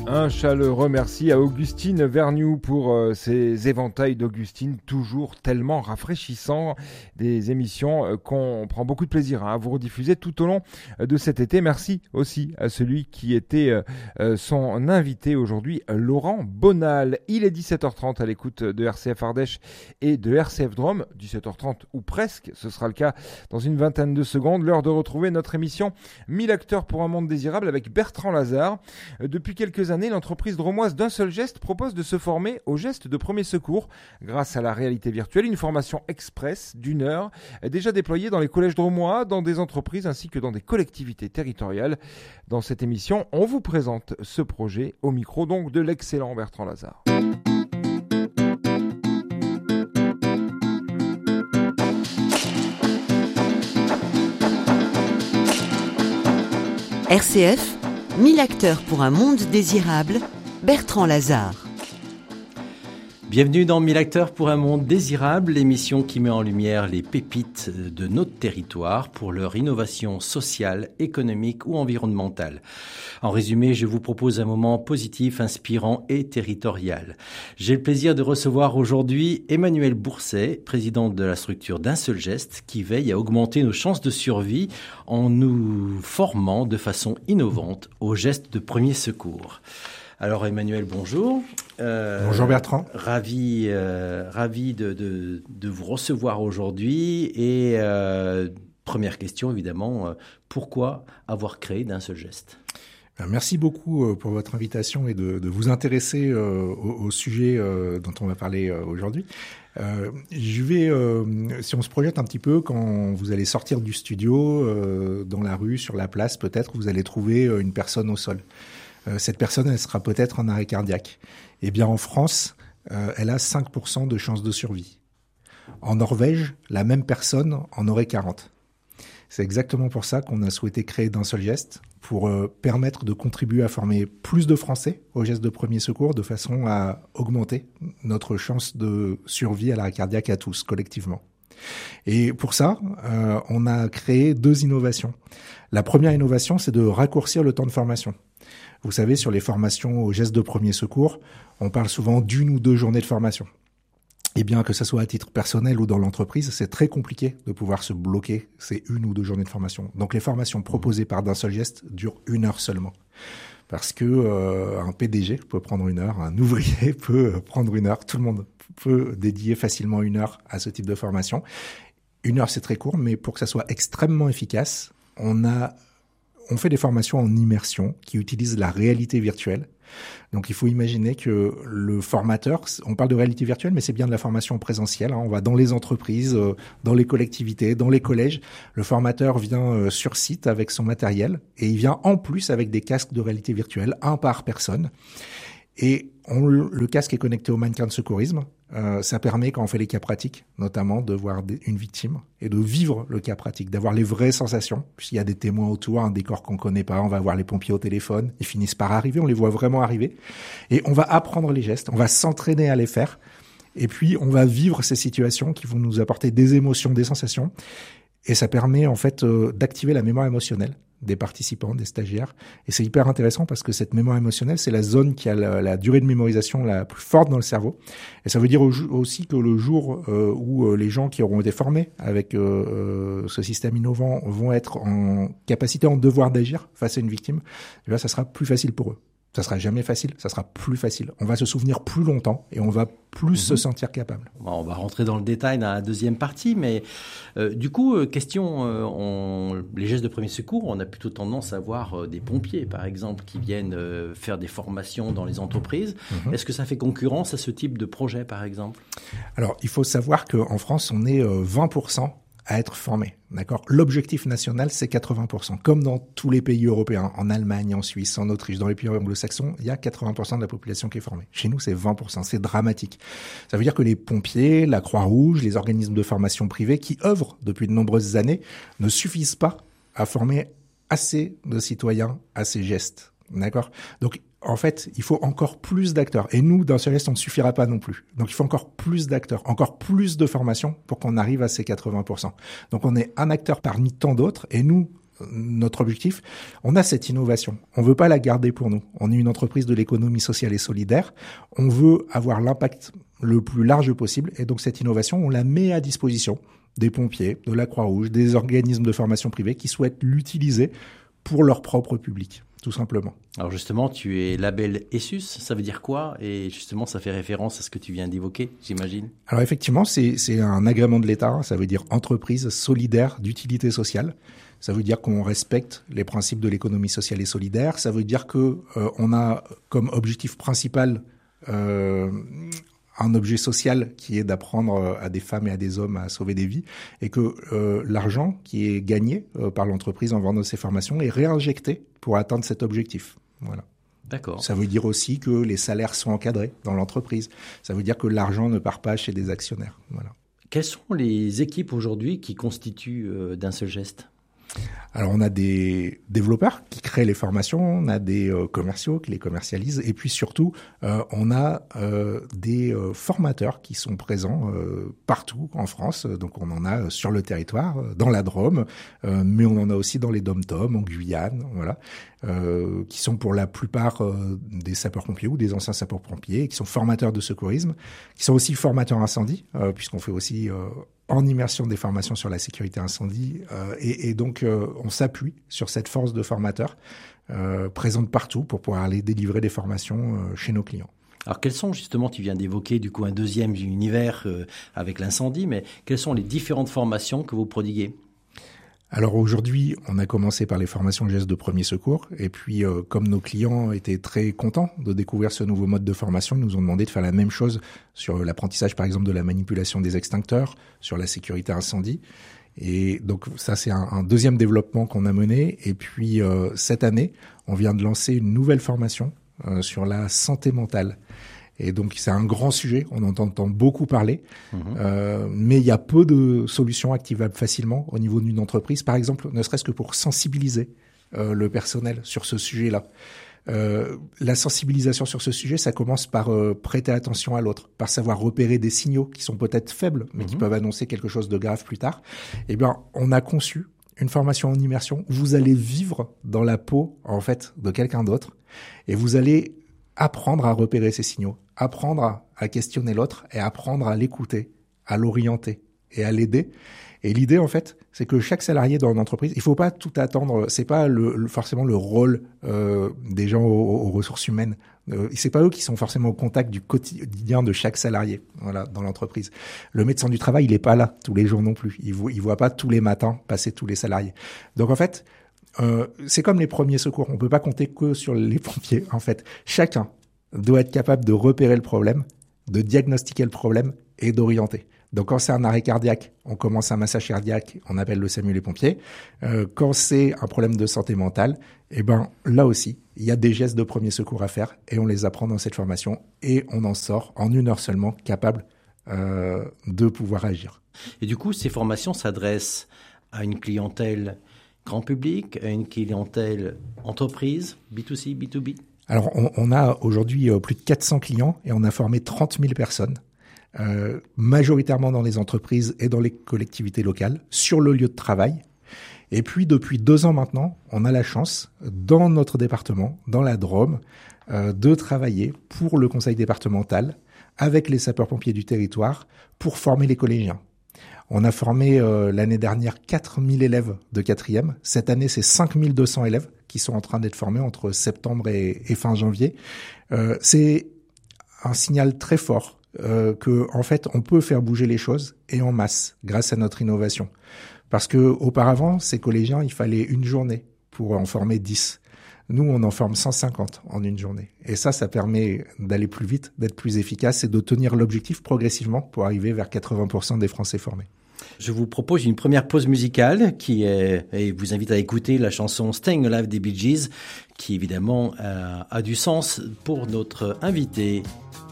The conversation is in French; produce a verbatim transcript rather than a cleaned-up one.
Un chaleureux merci à Augustine Vergnoux pour euh, ces éventails d'Augustine, toujours tellement rafraîchissants, des émissions euh, qu'on prend beaucoup de plaisir hein, à vous rediffuser tout au long euh, de cet été. Merci aussi à celui qui était euh, euh, son invité aujourd'hui, Laurent Bonal. Il est dix-sept heures trente à l'écoute de R C F Ardèche et de R C F Drôme, dix-sept heures trente ou presque, ce sera le cas dans une vingtaine de secondes. L'heure de retrouver notre émission mille acteurs pour un monde désirable avec Bertrand Lazare. Euh, depuis quelques années, l'entreprise dromoise d'un seul geste propose de se former au geste de premier secours grâce à la réalité virtuelle, une formation express d'une heure déjà déployée dans les collèges dromois, dans des entreprises ainsi que dans des collectivités territoriales. Dans cette émission, on vous présente ce projet au micro donc de l'excellent Bertrand Lazare. R C F, mille acteurs pour un monde désirable, Bertrand Lazare. Bienvenue dans mille acteurs pour un monde désirable, l'émission qui met en lumière les pépites de notre territoire pour leur innovation sociale, économique ou environnementale. En résumé, je vous propose un moment positif, inspirant et territorial. J'ai le plaisir de recevoir aujourd'hui Emmanuel Bourset, président de la structure d'un seul geste, qui veille à augmenter nos chances de survie en nous formant de façon innovante aux gestes de premier secours. Alors Emmanuel, bonjour. Euh, bonjour Bertrand. Ravi, euh, ravi de, de, de vous recevoir aujourd'hui. Et euh, première question évidemment, euh, pourquoi avoir créé d'un seul geste ? Merci beaucoup pour votre invitation et de, de vous intéresser euh, au, au sujet euh, dont on va parler euh, aujourd'hui. Euh, je vais, euh, si on se projette un petit peu, quand vous allez sortir du studio, euh, dans la rue, sur la place, peut-être vous allez trouver une personne au sol. Euh, cette personne, elle sera peut-être en arrêt cardiaque. Eh bien, en France, euh, elle a cinq pour cent de chances de survie. En Norvège, la même personne en aurait quarante. C'est exactement pour ça qu'on a souhaité créer d'un seul geste, pour euh, permettre de contribuer à former plus de Français au geste de premier secours, de façon à augmenter notre chance de survie à l'arrêt cardiaque à tous, collectivement. Et pour ça, euh, on a créé deux innovations. La première innovation, c'est de raccourcir le temps de formation. Vous savez, sur les formations au geste de premier secours, on parle souvent d'une ou deux journées de formation. Et bien que ça soit à titre personnel ou dans l'entreprise, c'est très compliqué de pouvoir se bloquer ces une ou deux journées de formation. Donc les formations proposées par d'un seul geste durent une heure seulement. Parce que euh, un P D G peut prendre une heure, un ouvrier peut prendre une heure, tout le monde peut dédier facilement une heure à ce type de formation. Une heure, c'est très court, mais pour que ça soit extrêmement efficace, on a On fait des formations en immersion qui utilisent la réalité virtuelle. Donc, il faut imaginer que le formateur, on parle de réalité virtuelle, mais c'est bien de la formation présentielle. Hein. On va dans les entreprises, euh, dans les collectivités, dans les collèges. Le formateur vient euh, sur site avec son matériel et il vient en plus avec des casques de réalité virtuelle, un par personne. Et on, le casque est connecté au mannequin de secourisme. Euh, ça permet, quand on fait les cas pratiques, notamment de voir des, une victime et de vivre le cas pratique, d'avoir les vraies sensations. Puisqu'il y a des témoins autour, un décor qu'on connaît pas, on va voir les pompiers au téléphone, ils finissent par arriver, on les voit vraiment arriver. Et on va apprendre les gestes, on va s'entraîner à les faire. Et puis, on va vivre ces situations qui vont nous apporter des émotions, des sensations. Et ça permet, en fait, euh, d'activer la mémoire émotionnelle des participants, des stagiaires. Et c'est hyper intéressant parce que cette mémoire émotionnelle, c'est la zone qui a la, la durée de mémorisation la plus forte dans le cerveau. Et ça veut dire aussi que le jour euh, où euh, les gens qui auront été formés avec euh, ce système innovant vont être en capacité, en devoir d'agir face à une victime, eh bien, ça sera plus facile pour eux. Ça sera jamais facile, ça sera plus facile. On va se souvenir plus longtemps et on va plus mmh. se sentir capable. Bon, on va rentrer dans le détail dans la deuxième partie, mais euh, du coup, euh, question, euh, on, les gestes de premier secours, on a plutôt tendance à voir euh, des pompiers, par exemple, qui viennent euh, faire des formations dans les entreprises. Mmh. Est-ce que ça fait concurrence à ce type de projet, par exemple ? Alors, il faut savoir qu'en France, on est euh, vingt pour cent à être formés. D'accord ? L'objectif national, c'est quatre-vingts pour cent. Comme dans tous les pays européens, en Allemagne, en Suisse, en Autriche, dans les pays anglo-saxons, il y a quatre-vingts pour cent de la population qui est formée. Chez nous, c'est vingt pour cent. C'est dramatique. Ça veut dire que les pompiers, la Croix-Rouge, les organismes de formation privés qui œuvrent depuis de nombreuses années ne suffisent pas à former assez de citoyens à ces gestes. D'accord ? Donc, en fait, il faut encore plus d'acteurs. Et nous, d'un seul geste, on ne suffira pas non plus. Donc, il faut encore plus d'acteurs, encore plus de formation pour qu'on arrive à ces quatre-vingts pour cent. Donc, on est un acteur parmi tant d'autres. Et nous, notre objectif, on a cette innovation. On veut pas la garder pour nous. On est une entreprise de l'économie sociale et solidaire. On veut avoir l'impact le plus large possible. Et donc, cette innovation, on la met à disposition des pompiers, de la Croix-Rouge, des organismes de formation privés qui souhaitent l'utiliser pour leur propre public, tout simplement. Alors justement, tu es label ESSUS, ça veut dire quoi? Et justement, ça fait référence à ce que tu viens d'évoquer, j'imagine. Alors effectivement, c'est, c'est un agrément de l'État, ça veut dire entreprise solidaire d'utilité sociale. Ça veut dire qu'on respecte les principes de l'économie sociale et solidaire. Ça veut dire que euh, on a comme objectif principal euh, un objet social qui est d'apprendre à des femmes et à des hommes à sauver des vies, et que euh, l'argent qui est gagné euh, par l'entreprise en vendant ces formations est réinjecté pour atteindre cet objectif. Voilà. D'accord. Ça veut dire aussi que les salaires sont encadrés dans l'entreprise. Ça veut dire que l'argent ne part pas chez des actionnaires. Voilà. Quelles sont les équipes aujourd'hui qui constituent euh, d'un seul geste ? Alors, on a des développeurs qui créent les formations, on a des euh, commerciaux qui les commercialisent, et puis surtout, euh, on a euh, des euh, formateurs qui sont présents euh, partout en France. Donc, on en a sur le territoire, dans la Drôme, euh, mais on en a aussi dans les dom-toms, en Guyane, voilà, euh, qui sont pour la plupart euh, des sapeurs-pompiers ou des anciens sapeurs-pompiers, qui sont formateurs de secourisme, qui sont aussi formateurs incendie, euh, puisqu'on fait aussi euh, en immersion des formations sur la sécurité incendie, euh, et, et donc euh, on s'appuie sur cette force de formateurs euh, présente partout pour pouvoir aller délivrer des formations euh, chez nos clients. Alors quels sont justement, tu viens d'évoquer du coup un deuxième univers euh, avec l'incendie, mais quelles sont les différentes formations que vous prodiguez ? Alors aujourd'hui, on a commencé par les formations gestes de premier secours, et puis euh, comme nos clients étaient très contents de découvrir ce nouveau mode de formation, ils nous ont demandé de faire la même chose sur l'apprentissage par exemple de la manipulation des extincteurs, sur la sécurité incendie. Et donc ça c'est un, un deuxième développement qu'on a mené. Et puis euh, cette année, on vient de lancer une nouvelle formation euh, sur la santé mentale. Et donc, c'est un grand sujet, on en entend beaucoup parler, mmh. euh, mais il y a peu de solutions activables facilement au niveau d'une entreprise. Par exemple, ne serait-ce que pour sensibiliser euh, le personnel sur ce sujet-là. Euh, la sensibilisation sur ce sujet, ça commence par euh, prêter attention à l'autre, par savoir repérer des signaux qui sont peut-être faibles, mais mmh. qui peuvent annoncer quelque chose de grave plus tard. Eh bien, on a conçu une formation en immersion où vous allez vivre dans la peau, en fait, de quelqu'un d'autre, et vous allez apprendre à repérer ces signaux, apprendre à, à questionner l'autre et apprendre à l'écouter, à l'orienter et à l'aider. Et l'idée, en fait, c'est que chaque salarié dans une entreprise, il faut pas tout attendre. C'est pas le, le, forcément le rôle euh, des gens aux, aux ressources humaines. Euh, c'est pas eux qui sont forcément au contact du quotidien de chaque salarié, voilà, dans l'entreprise. Le médecin du travail, il est pas là tous les jours non plus. Il voit, il voit pas tous les matins passer tous les salariés. Donc, en fait, Euh, c'est comme les premiers secours. On peut pas compter que sur les pompiers. En fait, chacun doit être capable de repérer le problème, de diagnostiquer le problème et d'orienter. Donc, quand c'est un arrêt cardiaque, on commence un massage cardiaque, on appelle le SAMU les pompiers. Euh, quand c'est un problème de santé mentale, eh ben là aussi, il y a des gestes de premier secours à faire et on les apprend dans cette formation et on en sort en une heure seulement capable euh, de pouvoir agir. Et du coup, ces formations s'adressent à une clientèle grand public, à une clientèle entreprise, B deux C, B deux B? Alors, on, on a aujourd'hui euh, plus de quatre cents clients et on a formé trente mille personnes, euh, majoritairement dans les entreprises et dans les collectivités locales, sur le lieu de travail. Et puis, depuis deux ans maintenant, on a la chance, dans notre département, dans la Drôme, euh, de travailler pour le conseil départemental avec les sapeurs-pompiers du territoire pour former les collégiens. On a formé euh, l'année dernière quatre mille élèves de quatrième. Cette année, c'est cinq mille deux cents élèves qui sont en train d'être formés entre septembre et, et fin janvier. Euh, c'est un signal très fort euh, que, en fait, on peut faire bouger les choses et en masse grâce à notre innovation. Parce que auparavant, ces collégiens, il fallait une journée pour en former dix. Nous, on en forme cent cinquante en une journée. Et ça, ça permet d'aller plus vite, d'être plus efficace et de tenir l'objectif progressivement pour arriver vers quatre-vingts pour cent des Français formés. Je vous propose une première pause musicale qui est, et vous invite à écouter la chanson Staying Alive des Bee Gees, qui évidemment a, a du sens pour notre invité.